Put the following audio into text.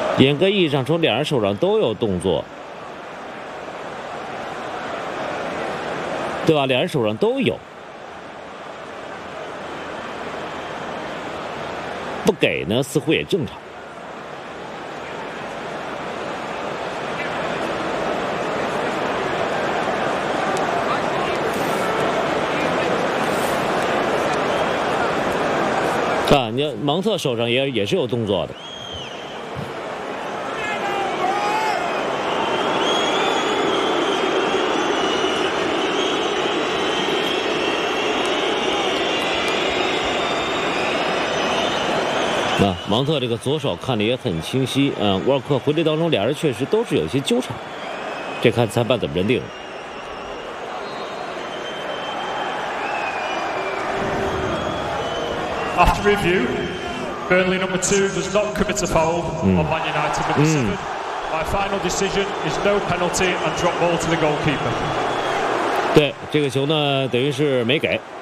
严格意义上说，两人手上都有动作，对吧？两人手上都有，不给呢，似乎也正常。啊，你蒙特手上也是有动作的。啊，芒特这个左手看的也很清晰。沃尔克回追当中，俩人确实都是有些纠缠，这看裁判怎么认定了。 After review, Burnley number 2 does not commit a foul on Man United number 7. My final decision is no penalty and drop ball to the goalkeeper. 对，这个球呢，等于是没给。